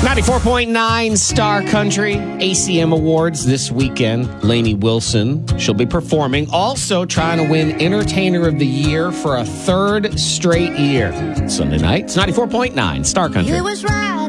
94.9 Star Country ACM Awards this weekend. Lainey Wilson, she'll be performing. Also trying to win Entertainer of the Year for a third straight year. Sunday night, it's 94.9 Star Country. It was right